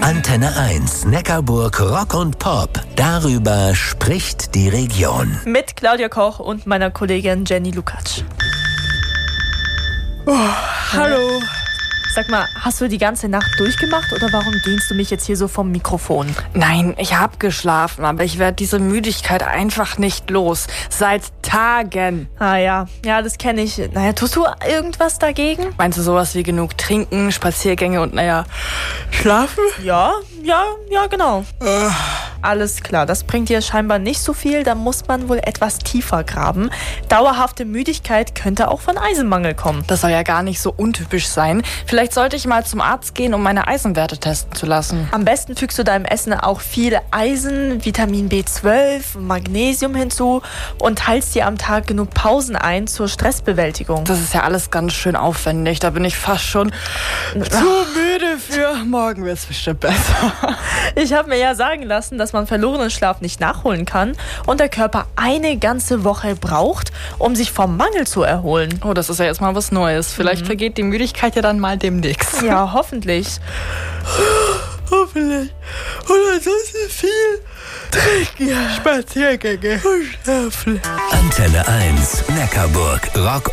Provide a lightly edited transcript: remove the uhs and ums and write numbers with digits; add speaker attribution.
Speaker 1: Antenne 1, Neckarburg Rock und Pop. Darüber spricht die Region.
Speaker 2: Mit Claudia Koch und meiner Kollegin Jenny Lukacs.
Speaker 3: Hallo.
Speaker 2: Sag mal, hast du die ganze Nacht durchgemacht oder warum dehnst du mich jetzt hier so vom Mikrofon?
Speaker 3: Nein, ich habe geschlafen, aber ich werde diese Müdigkeit einfach nicht los. Seit Tagen.
Speaker 2: Ah ja, das kenne ich. Naja, tust du irgendwas dagegen?
Speaker 3: Meinst du sowas wie genug trinken, Spaziergänge und schlafen?
Speaker 2: Ja, genau. Alles klar, das bringt dir scheinbar nicht so viel, da muss man wohl etwas tiefer graben. Dauerhafte Müdigkeit könnte auch von Eisenmangel kommen.
Speaker 3: Das soll ja gar nicht so untypisch sein. Vielleicht sollte ich mal zum Arzt gehen, um meine Eisenwerte testen zu lassen.
Speaker 2: Am besten fügst du deinem Essen auch viel Eisen, Vitamin B12, Magnesium hinzu und teilst dir am Tag genug Pausen ein zur Stressbewältigung.
Speaker 3: Das ist ja alles ganz schön aufwendig, da bin ich fast schon zu müde für. Morgen wird es bestimmt besser.
Speaker 2: Ich habe mir ja sagen lassen, dass man verlorenen Schlaf nicht nachholen kann und der Körper eine ganze Woche braucht, um sich vom Mangel zu erholen.
Speaker 3: Oh, das ist ja jetzt mal was Neues. Vielleicht vergeht die Müdigkeit ja dann mal demnächst.
Speaker 2: Ja, hoffentlich.
Speaker 3: Hoffentlich. Und ansonsten viel trinken, Spaziergänge und schlafen.
Speaker 1: Antenne 1, Neckarburg Rock